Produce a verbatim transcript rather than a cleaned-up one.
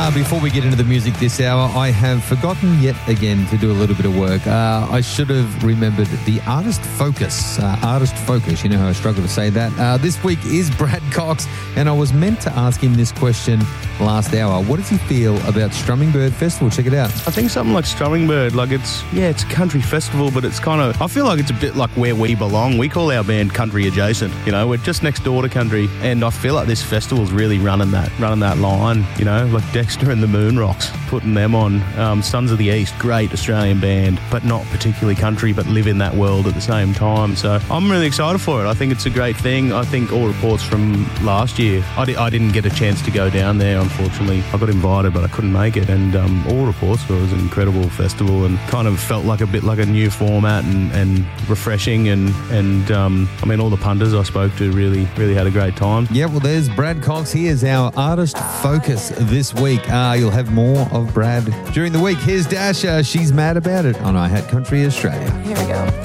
Uh, before we get into the music this hour, I have forgotten yet again to do a little bit of work. Uh, I should have remembered the artist focus. Uh, artist focus, you know how I struggle to say that. Uh, this week is Brad Cox, and I was meant to ask him this question last hour. What does he feel about Strumming Bird Festival? Check it out. I think something like Strumming Bird, like it's, yeah, it's a country festival, but it's kind of, I feel like it's a bit like where we belong. We call our band country adjacent, you know, we're just next door to country, and I feel like this festival's really running that, running that line, you know, like Dexter and the Moon Rocks, putting them on. Um, Sons of the East, great Australian band, but not particularly country, but live in that world at the same time. So I'm really excited for it. I think it's a great thing. I think all reports from last year, I, di- I didn't get a chance to go down there, unfortunately. I got invited, but I couldn't make it. And um, all reports were it was an incredible festival and kind of felt like a bit like a new format and, and refreshing. And, and um, I mean, all the punters I spoke to really, really had a great time. Yeah, well, there's Brad Cox. He is our artist focus this week. Uh, you'll have more of Brad during the week. Here's Dash. Uh, she's mad about it on iHat Country Australia. Here we go.